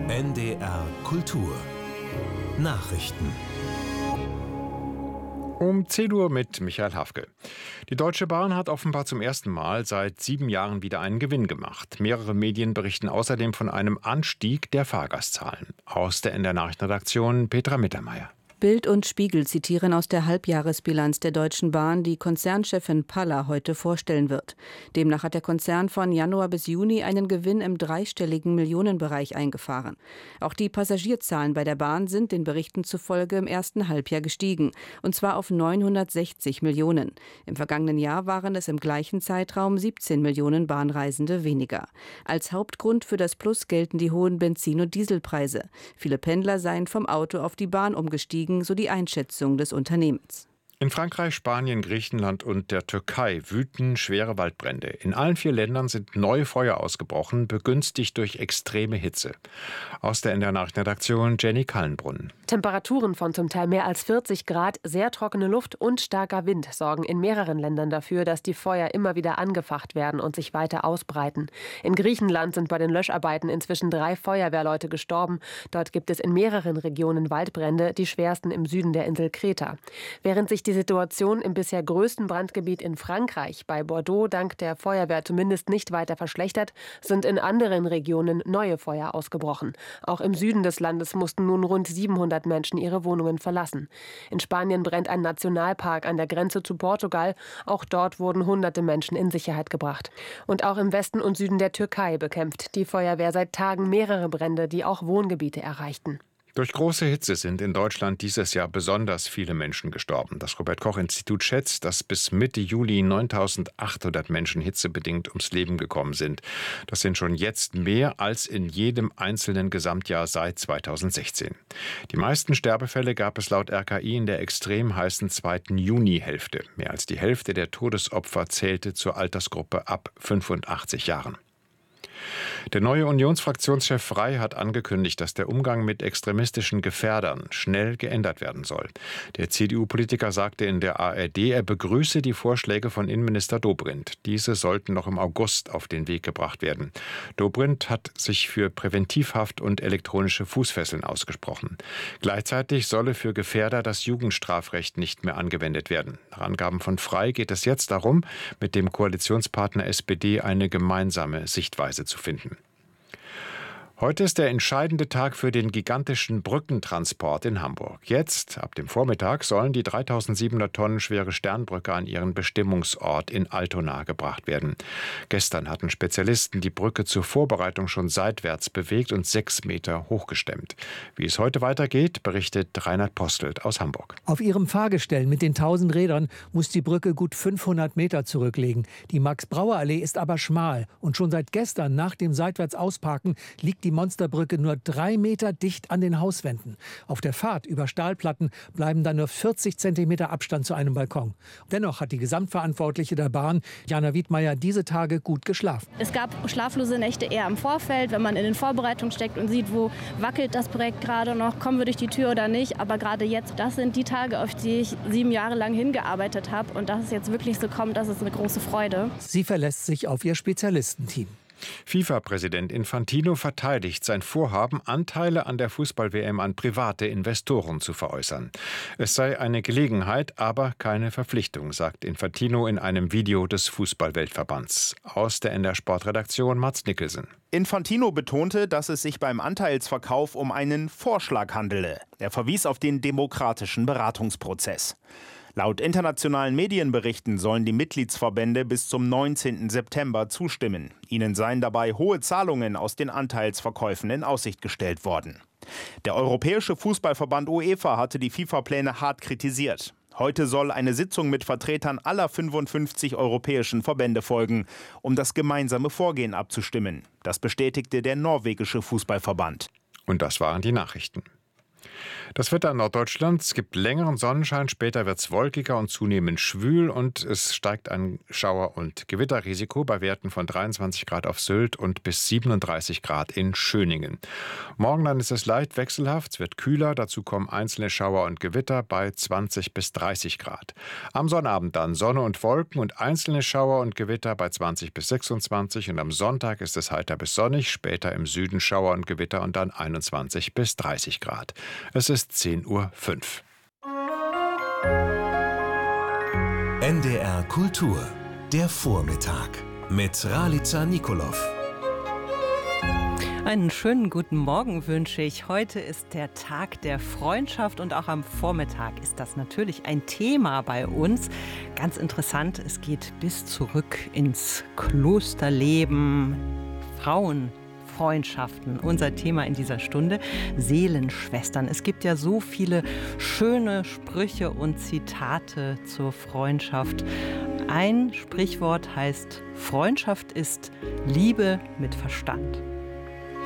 NDR Kultur Nachrichten Um 10 Uhr mit Michael Hafke. Die Deutsche Bahn hat offenbar zum ersten Mal seit 7 Jahren wieder einen Gewinn gemacht. Mehrere Medien berichten außerdem von einem Anstieg der Fahrgastzahlen. Aus der NDR Nachrichtenredaktion Petra Mittermeier. Bild und Spiegel zitieren aus der Halbjahresbilanz der Deutschen Bahn, die Konzernchefin Paller heute vorstellen wird. Demnach hat der Konzern von Januar bis Juni einen Gewinn im dreistelligen Millionenbereich eingefahren. Auch die Passagierzahlen bei der Bahn sind den Berichten zufolge im ersten Halbjahr gestiegen, und zwar auf 960 Millionen. Im vergangenen Jahr waren es im gleichen Zeitraum 17 Millionen Bahnreisende weniger. Als Hauptgrund für das Plus gelten die hohen Benzin- und Dieselpreise. Viele Pendler seien vom Auto auf die Bahn umgestiegen, so die Einschätzung des Unternehmens. In Frankreich, Spanien, Griechenland und der Türkei wüten schwere Waldbrände. In allen 4 Ländern sind neue Feuer ausgebrochen, begünstigt durch extreme Hitze. Aus der NDR Nachrichtenredaktion Jenny Kallenbrunn. Temperaturen von zum Teil mehr als 40 Grad, sehr trockene Luft und starker Wind sorgen in mehreren Ländern dafür, dass die Feuer immer wieder angefacht werden und sich weiter ausbreiten. In Griechenland sind bei den Löscharbeiten inzwischen 3 Feuerwehrleute gestorben. Dort gibt es in mehreren Regionen Waldbrände, die schwersten im Süden der Insel Kreta. Während sich die Situation im bisher größten Brandgebiet in Frankreich, bei Bordeaux, dank der Feuerwehr zumindest nicht weiter verschlechtert, sind in anderen Regionen neue Feuer ausgebrochen. Auch im Süden des Landes mussten nun rund 700 Menschen ihre Wohnungen verlassen. In Spanien brennt ein Nationalpark an der Grenze zu Portugal. Auch dort wurden hunderte Menschen in Sicherheit gebracht. Und auch im Westen und Süden der Türkei bekämpft die Feuerwehr seit Tagen mehrere Brände, die auch Wohngebiete erreichten. Durch große Hitze sind in Deutschland dieses Jahr besonders viele Menschen gestorben. Das Robert-Koch-Institut schätzt, dass bis Mitte Juli 9.800 Menschen hitzebedingt ums Leben gekommen sind. Das sind schon jetzt mehr als in jedem einzelnen Gesamtjahr seit 2016. Die meisten Sterbefälle gab es laut RKI in der extrem heißen zweiten Junihälfte. Mehr als die Hälfte der Todesopfer zählte zur Altersgruppe ab 85 Jahren. Der neue Unionsfraktionschef Frey hat angekündigt, dass der Umgang mit extremistischen Gefährdern schnell geändert werden soll. Der CDU-Politiker sagte in der ARD, er begrüße die Vorschläge von Innenminister Dobrindt. Diese sollten noch im August auf den Weg gebracht werden. Dobrindt hat sich für Präventivhaft und elektronische Fußfesseln ausgesprochen. Gleichzeitig solle für Gefährder das Jugendstrafrecht nicht mehr angewendet werden. Nach Angaben von Frey geht es jetzt darum, mit dem Koalitionspartner SPD eine gemeinsame Sichtweise zu finden. Heute ist der entscheidende Tag für den gigantischen Brückentransport in Hamburg. Jetzt, ab dem Vormittag, sollen die 3.700 Tonnen schwere Sternbrücke an ihren Bestimmungsort in Altona gebracht werden. Gestern hatten Spezialisten die Brücke zur Vorbereitung schon seitwärts bewegt und 6 Meter hochgestemmt. Wie es heute weitergeht, berichtet Reinhard Postelt aus Hamburg. Auf ihrem Fahrgestell mit den 1000 Rädern muss die Brücke gut 500 Meter zurücklegen. Die Max-Brauer-Allee ist aber schmal und schon seit gestern nach dem Seitwärtsausparken liegt die Monsterbrücke nur 3 Meter dicht an den Hauswänden. Auf der Fahrt über Stahlplatten bleiben dann nur 40 Zentimeter Abstand zu einem Balkon. Dennoch hat die Gesamtverantwortliche der Bahn, Jana Wiedmeier, diese Tage gut geschlafen. Es gab schlaflose Nächte eher im Vorfeld, wenn man in den Vorbereitungen steckt und sieht, wo wackelt das Projekt gerade noch, kommen wir durch die Tür oder nicht. Aber gerade jetzt, das sind die Tage, auf die ich 7 Jahre lang hingearbeitet habe. Und dass es jetzt wirklich so kommt, das ist eine große Freude. Sie verlässt sich auf ihr Spezialistenteam. FIFA-Präsident Infantino verteidigt sein Vorhaben, Anteile an der Fußball-WM an private Investoren zu veräußern. Es sei eine Gelegenheit, aber keine Verpflichtung, sagt Infantino in einem Video des Fußball-Weltverbands. Aus der NDR Sportredaktion Mats Nicholson. Infantino betonte, dass es sich beim Anteilsverkauf um einen Vorschlag handele. Er verwies auf den demokratischen Beratungsprozess. Laut internationalen Medienberichten sollen die Mitgliedsverbände bis zum 19. September zustimmen. Ihnen seien dabei hohe Zahlungen aus den Anteilsverkäufen in Aussicht gestellt worden. Der Europäische Fußballverband UEFA hatte die FIFA-Pläne hart kritisiert. Heute soll eine Sitzung mit Vertretern aller 55 europäischen Verbände folgen, um das gemeinsame Vorgehen abzustimmen. Das bestätigte der norwegische Fußballverband. Und das waren die Nachrichten. Das Wetter in Norddeutschland, es gibt längeren Sonnenschein, später wird es wolkiger und zunehmend schwül und es steigt ein Schauer- und Gewitterrisiko bei Werten von 23 Grad auf Sylt und bis 37 Grad in Schöningen. Morgen dann ist es leicht wechselhaft, es wird kühler, dazu kommen einzelne Schauer und Gewitter bei 20 bis 30 Grad. Am Sonnabend dann Sonne und Wolken und einzelne Schauer und Gewitter bei 20 bis 26 und am Sonntag ist es heiter bis sonnig, später im Süden Schauer und Gewitter und dann 21 bis 30 Grad. Es ist 10:05 Uhr. NDR Kultur, der Vormittag mit Ralica Nikolov. Einen schönen guten Morgen wünsche ich. Heute ist der Tag der Freundschaft und auch am Vormittag ist das natürlich ein Thema bei uns. Ganz interessant, es geht bis zurück ins Klosterleben, Frauenfreundschaften. Unser Thema in dieser Stunde, Seelenschwestern. Es gibt ja so viele schöne Sprüche und Zitate zur Freundschaft. Ein Sprichwort heißt, Freundschaft ist Liebe mit Verstand.